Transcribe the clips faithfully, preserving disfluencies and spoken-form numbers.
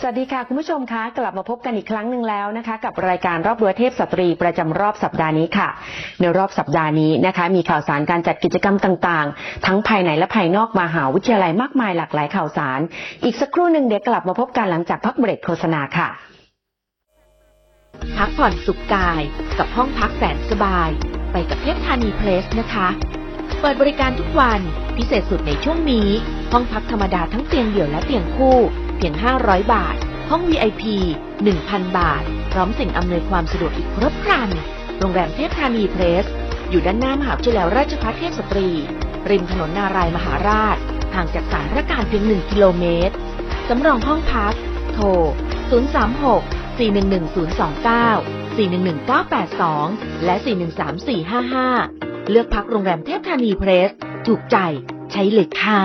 วัสดีค่ะคุณผู้ชมคะกลับมาพบกันอีกครั้งหนึ่งแล้วนะคะกับรายการรอบรั้วเทพสตรีประจำรอบสัปดาห์นี้ค่ะในรอบสัปดาห์นี้นะคะมีข่าวสารการจัดกิจกรรมต่างๆทั้งภายในและภายนอกมหาวิทยาลัยมากมายหลากหลายข่าวสารอีกสักครู่หนึ่งเดี๋ยวกลับมาพบกันหลังจากพักเบรกโฆษณาค่ะพักผ่อนสุขกายกับห้องพักแสนสบายไปกับเทพธานีเพลสนะคะเปิดบริการทุกวันพิเศษสุดในช่วงนี้ห้องพักธรรมดาทั้งเตียงเดี่ยวและเตียงคู่เพียงห้าร้อยบาทห้อง วี ไอ พี หนึ่งพัน บาทพร้อมสิ่งอำนวยความสะดวกอีกครบครันโรงแรมเทพธานีเพลสอยู่ด้านหน้ามหาวิทยาลัยราชภัฏเทพสตรีริมถนนนารายมหาราชห่างจากศาลพระการเพียงหนึ่งกิโลเมตรสำรองห้องพักโทรศูนย์ สาม หก สี่ หนึ่ง หนึ่ง ศูนย์ สอง เก้า สี่ หนึ่ง หนึ่ง เก้า แปด สองและสี่ หนึ่ง สาม สี่ ห้า ห้าเลือกพักโรงแรมเทพธานีเพลสถูกใจใช้เลยค่ะ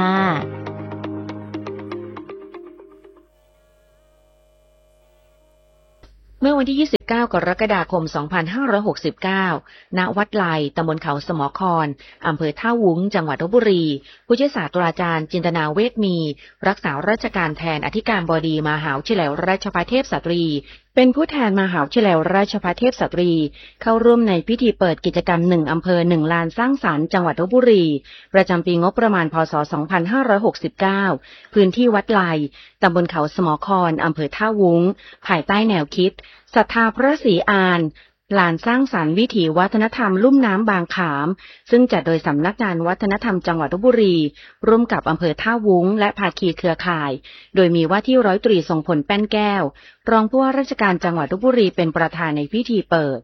เมื่อวันที่ยี่สิบเก้ากรกฎาคมสองพันห้าร้อยหกสิบเก้าณวัดไลตำบลเขาสมอครอำเภอท่าวุ้งจังหวัดลพบุรีผู้ช่วยศาสตราจารย์จินตนาเวชมีรักษาราชการแทนอธิการบดีมหาวิทยาลัยราชภัฏเทพสตรีเป็นผู้แทนมหาวิทยาลัยราชภัฏเทพสตรีเข้าร่วมในพิธีเปิดกิจกรรมหนึ่งอำเภอหนึ่งลานสร้างสรรค์จังหวัดลพบุรีประจำปีงบประมาณพ.ศ. สองพันห้าร้อยหกสิบเก้าพื้นที่วัดไลตำบลเขาสมอครอำเภอท่าวุ้งภายใต้แนวคิดศรัทธาพระศรีอานลานสร้างสรรค์วิถีวัฒนธรรมลุ่มน้ำบางขามซึ่งจัดโดยสำนักงานวัฒนธรรมจังหวัดลพบุรีร่วมกับอำเภอท่าวุ้งและภาคีเครือข่ายโดยมีว่าที่ร้อยตรีทรงพลแป้นแก้วรองผู้ว่าราชการจังหวัดลพบุรีเป็นประธานในพิธีเปิด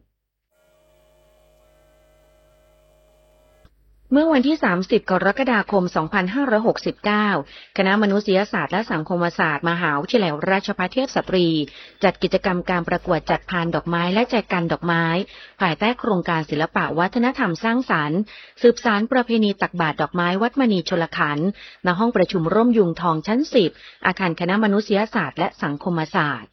เมื่อวันที่สามสิบกรกฎาคมสองพันห้าร้อยหกสิบเก้าคณะมนุษยศาสตร์และสังคมศาสตร์มหาวิทยาลัยราชภัฏเทพสตรีจัดกิจกรรมการประกวดจัดพานดอกไม้และแจกันดอกไม้ภายใต้โครงการศิลปะวัฒนธรรมสร้างสรรค์สืบสานประเพณีตักบาตรดอกไม้วัดมณีชลขันธ์ณห้องประชุมร่มยุงทองชั้นสิบอาคารคณะมนุษยศาสตร์และสังคมศาสตร์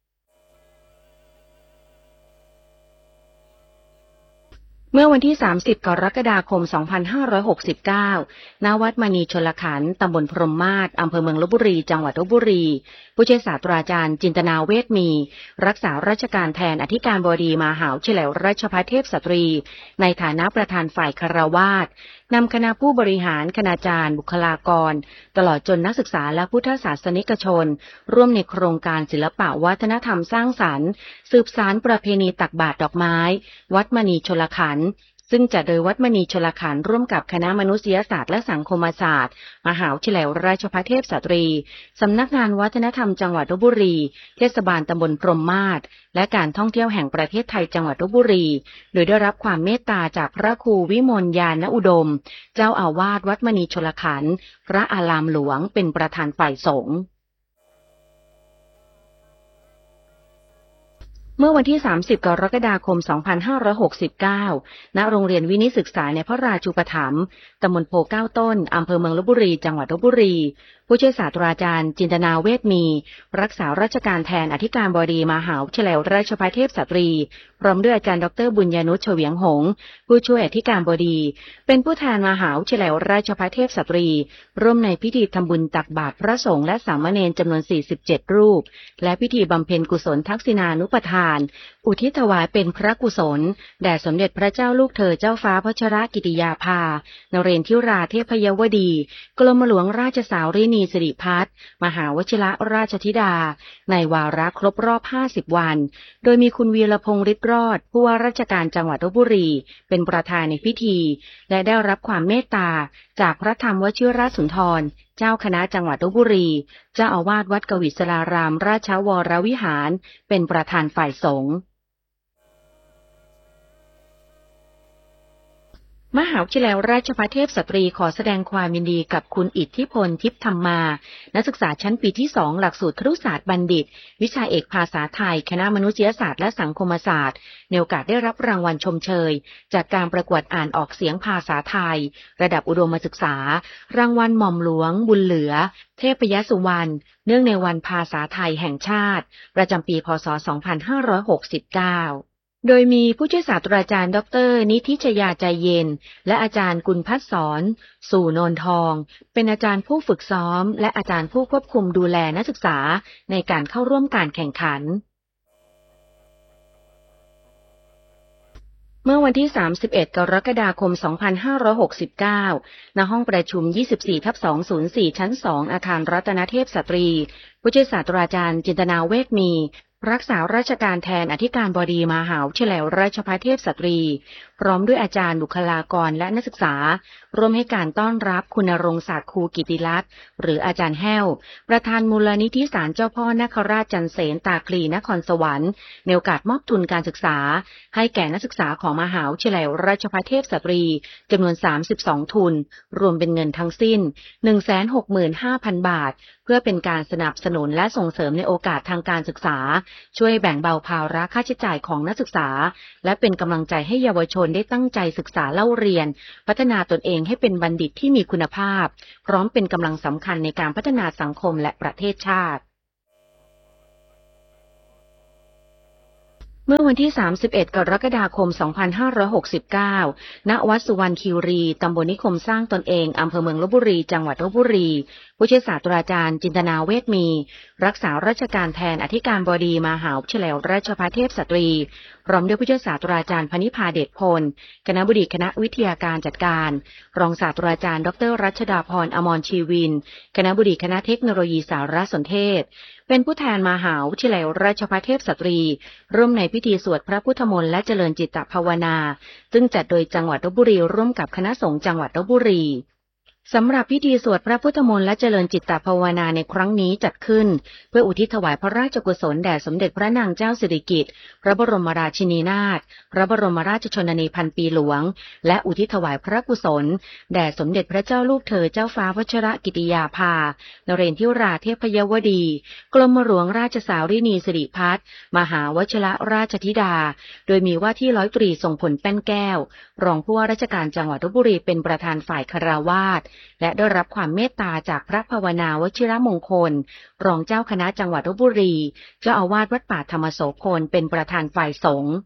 เมื่อวันที่สามสิบกรกฎาคมสองพันห้าร้อยหกสิบเก้าณวัดมณีชลขันธ์ตำบลพรหมมาศอำเภอเมืองลพบุรีจังหวัดลพบุรีผู้ช่วยศาสตราจารย์จินตนาเวชมีรักษาราชการแทนอธิการบดีมหาวิทยาลัยราชภัฏเทพสตรีในฐานะประธานฝ่ายคฤหัสถ์นำคณะผู้บริหารคณาจารย์บุคลากรตลอดจนนักศึกษาและพุทธศาสนิกชนร่วมในโครงการศิลปะวัฒนธรรมสร้างสรรค์สืบสานประเพณีตักบาตรดอกไม้วัดมณีชลขันธ์ซึ่งจัดโดยวัดมณีชลขันธ์ร่วมกับคณะมนุษยศาสตร์และสังคมศาสตร์มหาวิทยาลัยราชภัฏเทพสตรีสำนักงานวัฒนธรรมจังหวัดลพบุรีเทศบาลตำบลพรหมมาศและการท่องเที่ยวแห่งประเทศไทยจังหวัดลพบุรีโดยได้รับความเมตตาจากพระครูวิมลญาณอุดมเจ้าอาวาสวัดมณีชลขันธ์พระอารามหลวงเป็นประธานฝ่ายสงฆ์เมื่อวันที่สามสิบกรกฎาคมสองพันห้าร้อยหกสิบเก้าณโรงเรียนวินิตศึกษาในพระราชูปถัมภ์ตำบลโพเก้าต้นอำเภอเมืองลพบุรีจังหวัดลพบุรีผู้ช่วยศาสตราจารย์จินตนาเวชมีรักษาราชการแทนอธิการบดีมหาวิทยาลัยราชภัฏเทพสตรีพร้อมด้วยอาจารย์ดรบุญญานุชเฉวียงหงส์ผู้ช่วยอธิการบดีเป็นผู้แทนมหาวิทยาลัยราชภัฏเทพสตรีร่วมในพิธีทำบุญตักบาตรพระสงฆ์และสามเณรจำนวนสี่สิบเจ็ดรูปและพิธีบำเพ็ญกุศลทักษิณานุปทานอุทิศถวายเป็นพระกุศลแด่สมเด็จพระเจ้าลูกเธอเจ้าฟ้าพัชรกิติยาภานเรนทิราเทพยวดีกรมหลวงราชสาวรินีสิริพัฒน์มหาวชิรราชธิดาในวาระครบรอบห้าสิบวันโดยมีคุณวีรพงษ์ฤทธิ์รอดผู้ว่าราชการจังหวัดลพบุรีเป็นประธานในพิธีและได้รับความเมตตาจากพระธรรมวชิรสุนทรเจ้าคณะจังหวัดลพบุรีเจ้าอาวาสวัดกวิศรารามราชวรวิหารเป็นประธานฝ่ายสงฆ์มหาวิทยาลัยราชภัฏเทพสตรีขอแสดงความยินดีกับคุณอิทธิพลทิพย์ธรรมานักศึกษาชั้นปีที่สองหลักสูตรครุศาสตร์บัณฑิตวิชาเอกภาษาไทยคณะมนุษยศาสตร์และสังคมศาสตร์ในโอกาสได้รับรางวัลชมเชยจากการประกวดอ่านออกเสียงภาษาไทยระดับอุดมศึกษารางวัลหม่อมหลวงบุญเหลือเทพยสุวรรณเนื่องในวันภาษาไทยแห่งชาติประจำปีพ.ศ. สองพันห้าร้อยหกสิบเก้าโดยมีผู้ช่วยศาสตราจารย์ดรนิธิชยาใจเย็นและอาจารย์กุลพัฒน์สอนสู่โนนทองเป็นอาจารย์ผู้ฝึกซ้อมและอาจารย์ผู้ควบคุมดูแลนักศึกษาในการเข้าร่วมการแข่งขันเมื่อวันที่ สามสิบเอ็ด กรกฎาคม สองพันห้าร้อยหกสิบเก้า ณ ห้องประชุม ยี่สิบสี่ทับสองศูนย์สี่ ชั้น สอง อาคารรัตนเทพสตรี ผู้ช่วยศาสตราจารย์จินตนาเวชมีรักษาราชการแทนอธิการบดีมหาวิทยาลัยราชภัฏเทพสตรีพร้อมด้วยอาจารย์บุคลากรและนักศึกษาร่วมให้การต้อนรับคุณณรงค์ศาสตร์ครูกิติรัตน์หรืออาจารย์แห้วประธานมูลนิธิศาลเจ้าพ่อนคราชจันเสนตาคลีนครสวรรค์ในโอกาสมอบทุนการศึกษาให้แก่นักศึกษาของมหาวิทยาลัยราชภัฏเทพสตรีจำนวนสามสิบสองทุนรวมเป็นเงินทั้งสิ้น หนึ่งแสนหกหมื่นห้าพัน บาทเพื่อเป็นการสนับสนุนและส่งเสริมในโอกาสทางการศึกษาช่วยแบ่งเบาภาระค่าใช้จ่ายของนักศึกษาและเป็นกำลังใจให้เยาวชนได้ตั้งใจศึกษาเล่าเรียนพัฒนาตนเองให้เป็นบัณฑิตที่มีคุณภาพพร้อมเป็นกำลังสำคัญในการพัฒนาสังคมและประเทศชาติเมื่อวันที่ สามสิบเอ็ด กรกฎาคม สองพันห้าร้อยหกสิบเก้า ณ วัดสุวรรณคีรีตำบลนิคมสร้างตนเองอำเภอเมืองลพบุรีจังหวัดลพบุรีผู้ช่วยศาสตราจารย์จินตนาเวชมีรักษาราชการแทนอธิการบดีมหาวิทยาลัยราชภัฏเทพสตรีพร้อมด้วยผู้ช่วยศาสตราจารย์พนิพาเดชพลคณบดีคณะวิทยาการจัดการรองศาสตราจารย์ดรรัชดาพรอมรชีวินคณบดีคณะเทคโนโลยีสารสนเทศเป็นผู้แทนมหาวิทยาลัยราชภัฏเทพสตรีร่วมในพิธีสวดพระพุทธมนต์และเจริญจิตภาวนาซึ่งจัดโดยจังหวัดลพบุรีร่วมกับคณะสงฆ์จังหวัดลพบุรีสำหรับพิธีสวดพระพุทธมนต์และเจริญจิตตภาวนาในครั้งนี้จัดขึ้นเพื่ออุทิศถวายพระราชกุศลแด่สมเด็จพระนางเจ้าสิริกิติ์พระบรมราชินีนาถพระบรมราชชนนีพันปีหลวงและอุทิศถวายพระกุศลแด่สมเด็จพระเจ้าลูกเธอเจ้าฟ้าวชิรกิติยาภานเรศทิราเทพยวดีกรมหลวงราชสารินีสิริพัฒน์มหาวชิรราชธิดาโดยมีว่าที่ร้อยตรีทรงผลแป้นแก้วรองผู้ว่าราชการจังหวัดลพบุรีเป็นประธานฝ่ายคฤหัสถ์และได้รับความเมตตาจากพระภาวนาวชิรมงคลรองเจ้าคณะจังหวัดลพบุรีเจ้าอาวาสวัดป่าธรรมโสพลเป็นประธานฝ่ายสงฆ์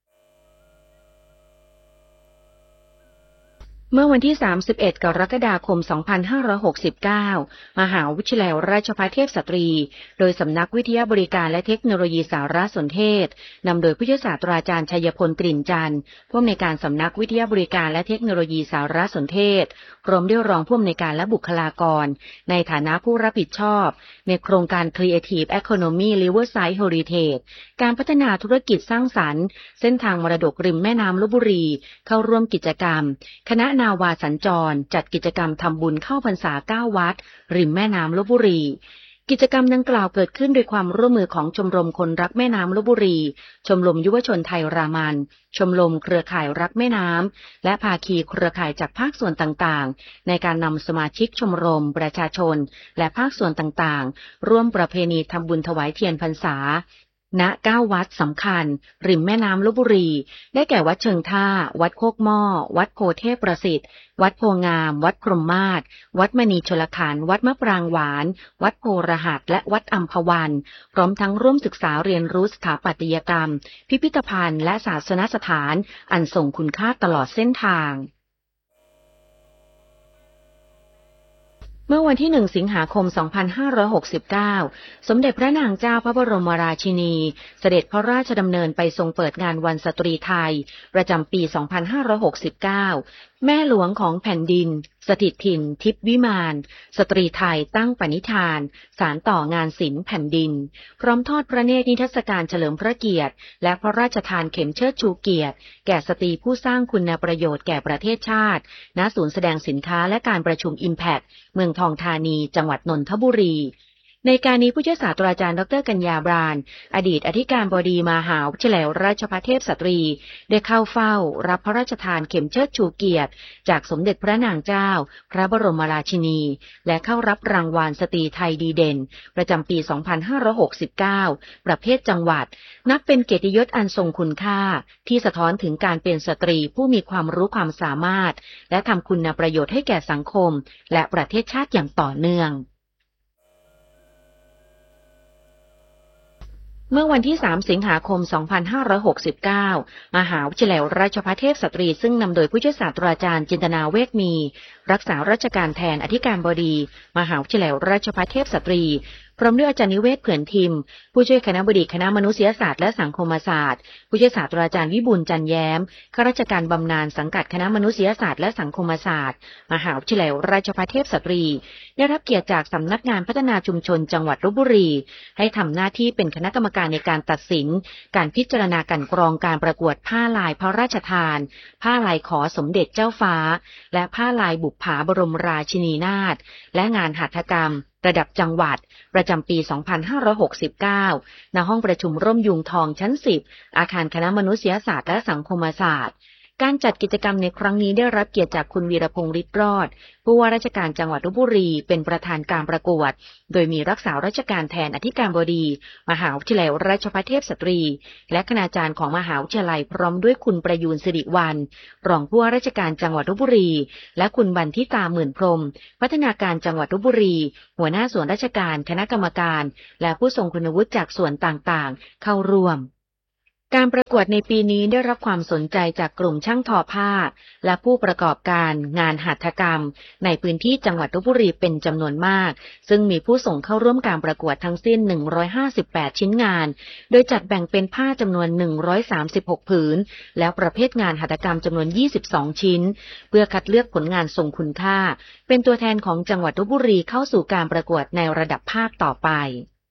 เมื่อวันที่ สามสิบเอ็ด กรกฎาคม สองพันห้าร้อยหกสิบเก้า มหาวิทยาลัยราชภัฏเทพสตรีโดยสำนักวิทยาบริการและเทคโนโลยีสารสนเทศนำโดยผู้ช่วยศาสตราจารย์ชัยพลกลิ่นจันทร์ผู้อำนวยการสำนักวิทยาบริการและเทคโนโลยีสารสนเทศรวมด้วยรองผู้อำนวยการและบุคลากรในฐานะผู้รับผิดชอบในโครงการ Creative Economy Riverside Heritage การพัฒนาธุรกิจสร้างสรรค์เส้นทางมรดกริมแม่น้ำลพบุรีเข้าร่วมกิจกรรมคณะนาวาสัญจรจัดกิจกรรมทำบุญเข้าพรรษาเก้าวัดริมแม่น้ำลพบุรีกิจกรรมดังกล่าวเกิดขึ้นโดยความร่วมมือของชมรมคนรักแม่น้ำลพบุรีชมรมยุวชนไทยรามันชมรมเครือข่ายรักแม่น้ำและภาคีเครือข่ายจากภาคส่วนต่างๆในการนำสมาชิกชมรมประชาชนและภาคส่วนต่างๆร่วมประเพณีทำบุญถวายเทียนพรรษาณเก้าวัดสำคัญริมแม่น้ำลพบุรีได้แก่วัดเชิงท่าวัดโคกหม้อวัดโพเทพประสิทธิ์วัดโพงามวัดพรหมมาศวัดมณีชลขันธ์วัดมะปรางหวานวัดโพรหัสและวัดอัมพวันพร้อมทั้งร่วมศึกษาเรียนรู้สถาปัตยกรรมพิพิธภัณฑ์และศาสนสถานอันทรงคุณค่าตลอดเส้นทางเมื่อวันที่หนึ่งสิงหาคม สองพันห้าร้อยหกสิบเก้า สมเด็จพระนางเจ้าพระบรมราชินีเสด็จพระราชดำเนินไปทรงเปิดงานวันสตรีไทยประจำปี สองพันห้าร้อยหกสิบเก้า แม่หลวงของแผ่นดินสถิตถิ่นทิพย์วิมานสตรีไทยตั้งปณิธานสานต่องานศิลป์แผ่นดินพร้อมทอดพระเนตรนิทรรศการเฉลิมพระเกียรติและพระราชทานเข็มเชิดชูเกียรติแก่สตรีผู้สร้างคุณประโยชน์แก่ประเทศชาติณศูนย์แสดงสินค้าและการประชุม Impact เมืองทองธานีจังหวัดนนทบุรีในการนี้ผู้ช่วยศาสตราจารย์ดรกัญญาบรานอดีตอธิการบดีมหาวิทยาลัยราชภัฏเทพสตรีได้เข้าเฝ้ารับพระราชทานเข็มเชิดชูเกียรติจากสมเด็จพระนางเจ้าพระบรมราชินีและเข้ารับรางวัลสตรีไทยดีเด่นประจำปี สองพันห้าร้อยหกสิบเก้า ประเภทจังหวัดนับเป็นเกียรติยศอันทรงคุณค่าที่สะท้อนถึงการเป็นสตรีผู้มีความรู้ความสามารถและทำคุณประโยชน์ให้แก่สังคมและประเทศชาติอย่างต่อเนื่องเมื่อวันที่สามสิงหาคมสองพันห้าร้อยหกสิบเก้ามหาวิทยาลัยราชภัฏเทพสตรีซึ่งนำโดยผู้ช่วยศาสตราจารย์จินตนาเวชมีรักษาราชการแทนอธิการบดีมหาวิทยาลัยราชภัฏเทพสตรีพร้อมด้วยอาจารย์นิเวศเผื่อนทิมผู้ช่วยคณบดีคณะมนุษยศาสตร์และสังคมศาสตร์ผู้ช่วยศาสตราจารย์วิบูลย์จันแย้มข้าราชการบำนาญสังกัดคณะมนุษยศาสตร์และสังคมศาสตร์มหาวิทยาลัยราชภัฏเทพสตรีได้รับเกียรติจากสำนักงานพัฒนาชุมชนจังหวัดลพบุรีให้ทำหน้าที่เป็นคณะกรรมการในการตัดสินการพิจารณาการกรองการประกวดผ้าลายพระราชทานผ้าลายขอสมเด็จเจ้าฟ้าและผ้าลายบุปผาบรมราชินีนาถและงานหัตถกรรมระดับจังหวัดประจำปี สองพันห้าร้อยหกสิบเก้า ณ ห้องประชุมร่มยุงทองชั้น สิบ อาคารคณะมนุษยศาสตร์และสังคมศาสตร์การจัดกิจกรรมในครั้งนี้ได้รับเกียรติจากคุณวีรพงษ์ฤทธิ์รอดผู้ว่าราชการจังหวัดลพบุรีเป็นประธานการประกวดโดยมีรักษาราชการแทนอธิการบดีมหาวิทยาลัยราชภัฏเทพสตรีและคณาจารย์ของมหาวิทยาลัยพร้อมด้วยคุณประยูนสิริวัลย์รองผู้ว่าราชการจังหวัดลพบุรีและคุณบันทิตาหมื่นพรหมพัฒนาการจังหวัดลพบุรีหัวหน้าส่วนราชการคณะกรรมการและผู้ทรงคุณวุฒิจากส่วนต่างๆเข้าร่วมการประกวดในปีนี้ได้รับความสนใจจากกลุ่มช่างทอผ้าและผู้ประกอบการงานหัตถกรรมในพื้นที่จังหวัดลพบุรีเป็นจำนวนมากซึ่งมีผู้ส่งเข้าร่วมการประกวดทั้งสิ้นหนึ่งร้อยห้าสิบแปดชิ้นงานโดยจัดแบ่งเป็นผ้าจำนวนหนึ่งร้อยสามสิบหกผืนแล้วประเภทงานหัตถกรรมจำนวนยี่สิบสองชิ้นเพื่อคัดเลือกผลงานทรงคุณค่าเป็นตัวแทนของจังหวัดลพบุรีเข้าสู่การประกวดในระดับภาคต่อไป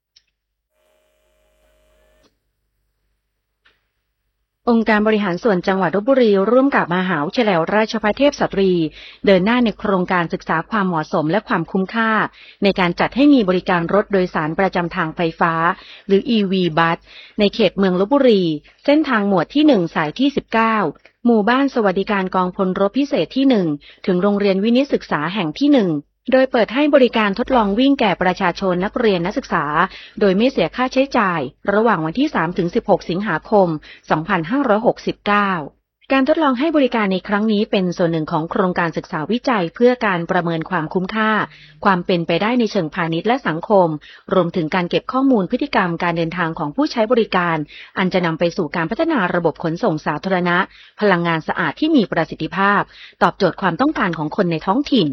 องค์การบริหารส่วนจังหวัดลพบุรีร่วมกับมหาวิทยาลัยราชภัฏเทพสตรีเดินหน้าในโครงการศึกษาความเหมาะสมและความคุ้มค่าในการจัดให้มีบริการรถโดยสารประจำทางไฟฟ้าหรือ อี วี Bus ในเขตเมืองลพบุรีเส้นทางหมวดที่หนึ่งสายที่สิบเก้าหมู่บ้านสวัสดิการกองพลรบพิเศษที่หนึ่งถึงโรงเรียนวินิตศึกษาแห่งที่หนึ่งโดยเปิดให้บริการทดลองวิ่งแก่ประชาชนนักเรียนนักศึกษาโดยไม่เสียค่าใช้จ่ายระหว่างวันที่สามถึงสิบหกสิงหาคมสองพันห้าร้อยหกสิบเก้าการทดลองให้บริการในครั้งนี้เป็นส่วนหนึ่งของโครงการศึกษาวิจัยเพื่อการประเมินความคุ้มค่าความเป็นไปได้ในเชิงพาณิชย์และสังคมรวมถึงการเก็บข้อมูลพฤติกรรมการเดินทางของผู้ใช้บริการอันจะนำไปสู่การพัฒนาระบบขนส่งสาธารณะพลังงานสะอาดที่มีประสิทธิภาพตอบโจทย์ความต้องการของคนในท้องถิ่น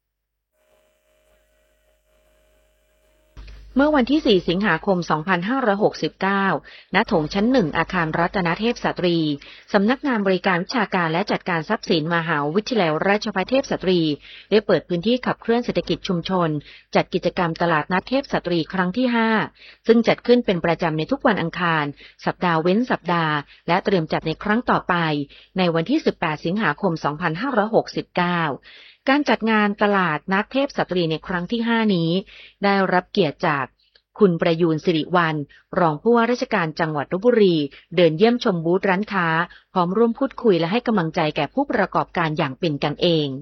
เมื่อวันที่สี่สิงหาคมสองพันห้าร้อยหกสิบเก้าณโถงชั้นหนึ่งอาคารรัตนเทพสตรีสำนักงานบริการวิชาการและจัดการทรัพย์สินมหาวิทยาลัยราชภัฏเทพสตรีได้เปิดพื้นที่ขับเคลื่อนเศรษฐกิจชุมชนจัดกิจกรรมตลาดนัดเทพสตรีครั้งที่ห้าซึ่งจัดขึ้นเป็นประจำในทุกวันอังคารสัปดาห์เว้นสัปดาห์และเตรียมจัดในครั้งต่อไปในวันที่สิบแปดสิงหาคมสองพันห้าร้อยหกสิบเก้าการจัดงานตลาดนัดเทพสตรีในครั้งที่ห้านี้ได้รับเกียรติจากคุณประยูนสิริวัลย์รองผู้ว่าราชการจังหวัดลพบุรีเดินเยี่ยมชมบูธร้านค้าพร้อมร่วมพูดคุยและให้กำลังใจแก่ผู้ประกอบการอย่างเป็นกันเอง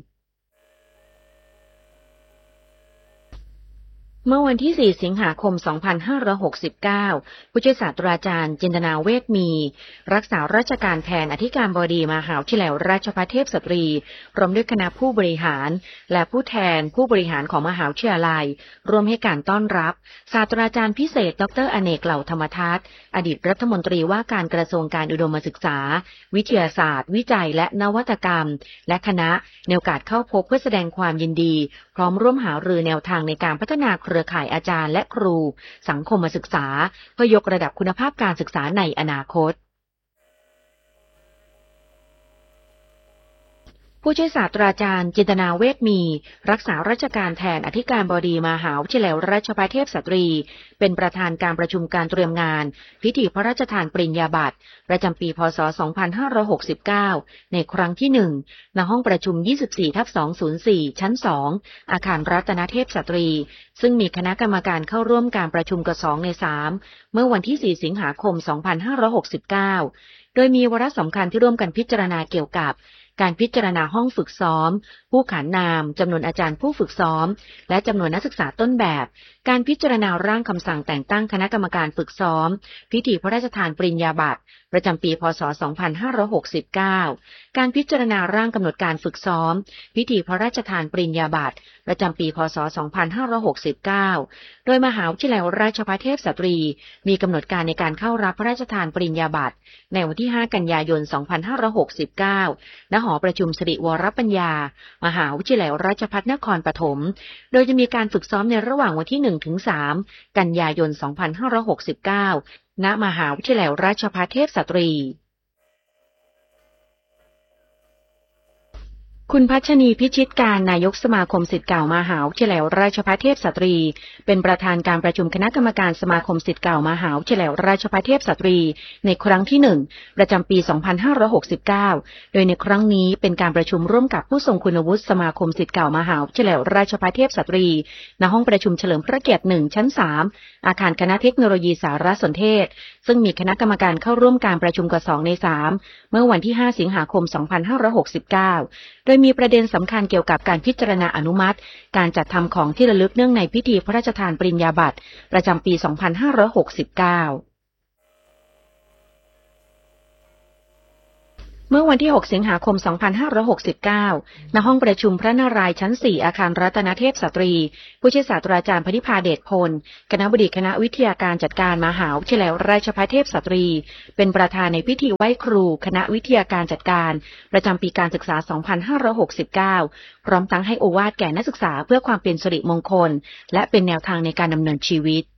เมื่อวันที่สี่สิงหาคมสองพันห้าร้อยหกสิบเก้าผู้ช่วยศาสตราจารย์จินตนาเวชมีรักษาราชการแทนอธิการบดีมหาวิทยาลัยราชภัฏเทพสตรีพร้อมด้วยคณะผู้บริหารและผู้แทนผู้บริหารของมหาวิทยาลัยร่วมให้การต้อนรับศาสตราจารย์พิเศษดรอเนกเหล่าธรรมทัศน์อดีตรัฐมนตรีว่าการกระทรวงการอุดมศึกษาวิทยาศาสตร์วิจัยและนวัตกรรมและคณะในโอกาสเข้าพบเพื่อแสดงความยินดีพร้อมร่วมหารือแนวทางในการพัฒนาเครือข่ายอาจารย์และครูสังคมศึกษาเพื่อยกระดับคุณภาพการศึกษาในอนาคตผู้ช่วยศาสตราจารย์จินตนาเวชมีรักษาราชการแทนอธิการบดีมหาวิทยาลัยราชภัฏเทพสตรีเป็นประธานการประชุมการเตรียมงานพิธีพระราชทานปริญญาบัตรประจำปีพ.ศ. สองพันห้าร้อยหกสิบเก้าในครั้งที่หนึ่งณห้องประชุม ยี่สิบสี่ทับสองศูนย์สี่ ชั้นสองอาคารรัตนเทพสตรีซึ่งมีคณะกรรมการเข้าร่วมการประชุมกว่าสองในสามเมื่อวันที่สี่สิงหาคมสองพันห้าร้อยหกสิบเก้าโดยมีวาระสำคัญที่ร่วมกันพิจารณาเกี่ยวกับการพิจารณาห้องฝึกซ้อมผู้ขานนามจำนวนอาจารย์ผู้ฝึกซ้อมและจำนวนนักศึกษาต้นแบบการพิจารณาร่างคำสั่งแต่งตั้งคณะกรรมการฝึกซ้อมพิธีพระราชทานปริญญาบัตรประจำปีพ.ศ. สองพันห้าร้อยหกสิบเก้าการพิจารณาร่างกำหนดการฝึกซ้อมพิธีพระราชทานปริญญาบัตรประจำปีพ.ศ. สองพันห้าร้อยหกสิบเก้าโดยมหาวิทยาลัยราชภัฏเทพสตรีมีกำหนดการในการเข้ารับพระราชทานปริญญาบัตรในวันที่ห้ากันยายนสองพันห้าร้อยหกสิบเก้าณหอประชุมสิริวรปัญญามหาวิทยาลัยราชภัฏนครปฐมโดยจะมีการฝึกซ้อมในระหว่างวันที่หนึ่งถึงสามกันยายนสองพันห้าร้อยหกสิบเก้าณมหาวิทยาลัยราชภัฏเทพสตรีคุณพัชนีพิชิตการนายกสมาคมศิษย์เก่ามหาวิทยาลัยราชภัฏเทพสตรีเป็นประธานการประชุมคณะกรรมการสมาคมศิษย์เก่ามหาวิทยาลัยราชภัฏเทพสตรีในครั้งที่หนึ่งประจำปีสองพันห้าร้อยหกสิบเก้าโดยในครั้งนี้เป็นการประชุมร่วมกับผู้ทรงคุณวุฒิสมาคมศิษย์เก่ามหาวิทยาลัยราชภัฏเทพสตรีณห้องประชุมเฉลิมพระเกียรติหนึ่งชั้นสามอาคารคณะเทคโนโลยีสารสนเทศซึ่งมีคณะกรรมการเข้าร่วมการประชุมกว่าสองในสามเมื่อวันที่ห้าสิงหาคมสองพันห้าร้อยหกสิบเก้าโดยมีประเด็นสำคัญเกี่ยวกับการพิจารณาอนุมัติการจัดทำของที่ระลึกเนื่องในพิธีพระราชทานปริญญาบัตรประจำปีสองพันห้าร้อยหกสิบเก้าเมื่อวันที่หกสิงหาคมสองพันห้าร้อยหกสิบเก้าณห้องประชุมพระนารายณ์ชั้นสี่อาคารรัตนเทพสตรีผู้ช่วยศาสตราจารย์พนิพาเดชพลคณบดีคณะวิทยาการจัดการมหาวิทยาลัยราชภัฏเทพสตรีเป็นประธานในพิธีไหว้ครูคณะวิทยาการจัดการประจำปีการศึกษาสองพันห้าร้อยหกสิบเก้าพร้อมทั้งให้โอวาทแก่นักศึกษาเพื่อความเป็นสิริมงคลและเป็นแนวทางในการดำเนินชีวิต